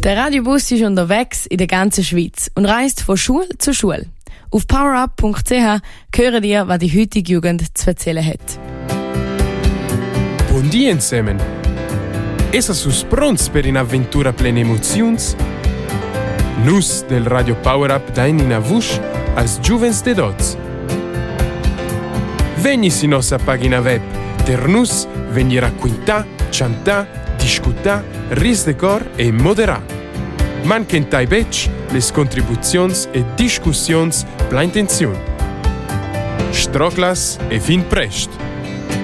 Der Radiobus ist unterwegs in der ganzen Schweiz und reist von Schule zu Schule. Auf powerup.ch hören ihr, was die heutige Jugend zu erzählen hat. Buon dia insieme! Essa sus pronts per un'avventura plena emozions? Nus del Radio Power Up dain in avush als giuvens de dots. Vegni si nostra pagina web, ter nus vegni racquintà, chantà, discutà, ris de cor e moderà. Manquentai bec les contribuzions e discussions pla intenziun. Stroclas e fin prest!